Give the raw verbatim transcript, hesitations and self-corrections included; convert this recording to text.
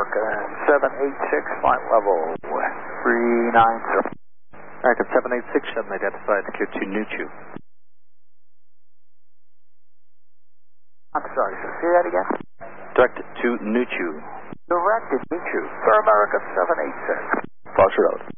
America seven eight six, flight level three nine zero. America seven eight six, shuttle identified, clear to Nuchu. I'm sorry, sir. Say that again? Direct to Nuchu. Direct to Nuchu for America seven eight six. Fox Road.